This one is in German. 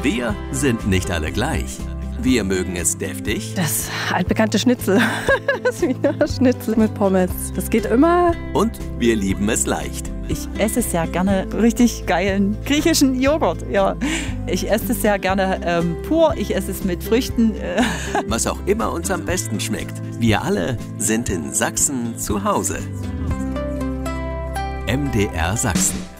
Wir sind nicht alle gleich. Wir mögen es deftig. Das altbekannte Schnitzel. Das Wiener Schnitzel mit Pommes. Das geht immer. Und wir lieben es leicht. Ich esse sehr gerne richtig geilen griechischen Joghurt. Ja. Ich esse es sehr gerne pur. Ich esse es mit Früchten. Was auch immer uns am besten schmeckt. Wir alle sind in Sachsen zu Hause. MDR Sachsen.